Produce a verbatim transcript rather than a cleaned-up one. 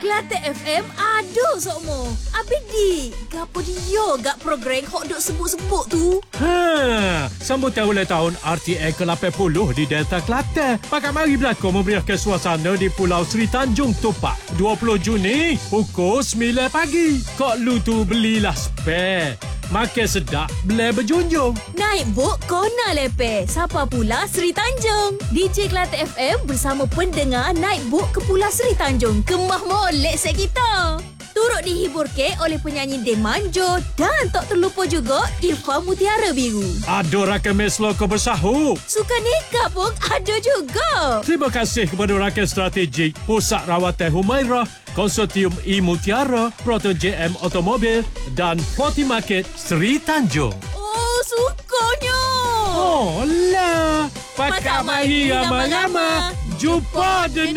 Kelate F M ada sokmo. Abi di, gapo dia gak program hok duk sebut-sebut tu? Ha, sambutan ulang tahun R T A ke lapan puluh di Delta Kelantan. Pakak mari berlakon memberikan suasana di Pulau Seri Tanjung Topak. dua puluh Juni, pukul sembilan pagi. Kok lu tu belilah spare. Makan sedap, boleh berjunjung. Naik bot kona lepe. Siapa pula Seri Tanjung? D J Kelate F M bersama pendengar naik bot ke Pulau Seri Tanjung. Kemah molek set kita. Turut dihibur ke oleh penyanyi Demanjo dan tak terlupa juga Irfan Mutiara Biru. Ada rakan mes loko bersahur. Suka nikah pun ada juga. Terima kasih kepada rakan strategik Pusat Rawatan Humaira, Konsortium E Mutiara, Proton J M Automobil dan Forty Market Seri Tanjung. Oh, sukanya. Oh lah, pakak mari ramai-ramai. Jumpa di